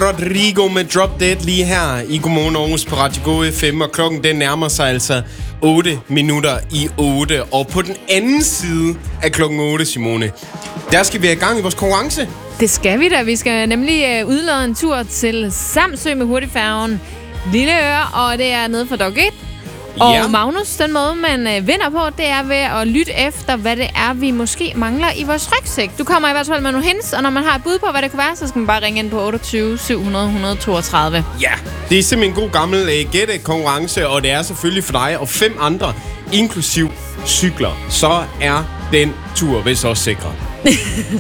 Rodrigo med Drop Dead lige her i Godmorgen Aarhus på Radio Go FM, og klokken den nærmer sig altså 8 minutter i 8. Og på den anden side af klokken 8, Simone, der skal vi have gang i vores konkurrence. Det skal vi da. Vi skal nemlig udlade en tur til Samsø med hurtigfærgen Lilleøre, og det er nede for Dok 1. Og Magnus, den måde, man vinder på, det er ved at lytte efter, hvad det er, vi måske mangler i vores rygsæk. Du kommer i hvert fald med nogle hints, og når man har et bud på, hvad det kunne være, så skal man bare ringe ind på 28 700 132. Ja, det er simpelthen en god gammel gætte-konkurrence, og det er selvfølgelig for dig og 5 andre, inklusiv cykler. Så er den tur vist også sikret.